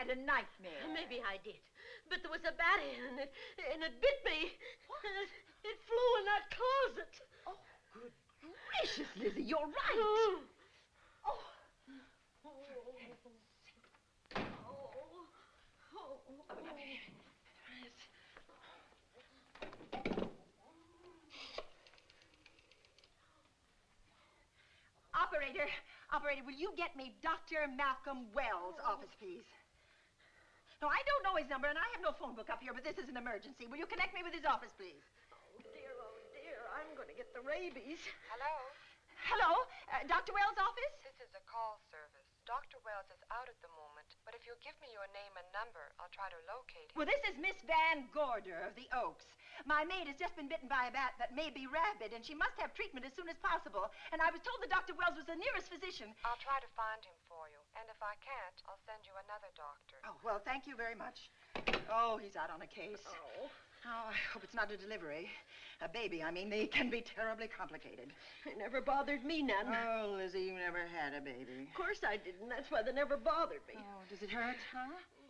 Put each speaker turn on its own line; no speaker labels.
had a nightmare.
Maybe I did. But there was a bat in it, and it bit me. It flew in that closet.
Oh, good gracious, Lizzie, you're right. Oh. Operator, will you get me Dr. Malcolm Wells' office, please? No, I don't know his number, and I have no phone book up here, but this is an emergency. Will you connect me with his office, please?
Oh, dear, I'm going to get the rabies.
Hello?
Hello? Dr. Wells' office?
This is a call service. Dr. Wells is out at the moment, but if you'll give me your name and number, I'll try to locate him.
Well, this is Miss Van Gorder of the Oaks. My maid has just been bitten by a bat that may be rabid, and she must have treatment as soon as possible. And I was told that Dr. Wells was the nearest physician.
I'll try to find him for you, and if I can't, I'll send you another doctor.
Oh, well, thank you very much. Oh, he's out on a case.
Oh.
Oh, I hope it's not a delivery. A baby, I mean. They can be terribly complicated.
It never bothered me none.
Oh, Lizzie, you never had a baby.
Of course I didn't. That's why they never bothered me.
Oh, does it hurt, huh?